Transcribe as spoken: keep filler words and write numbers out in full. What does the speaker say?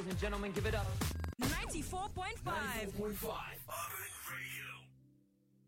Ladies and gentlemen, give it up. ninety-four point five. ninety-four point five.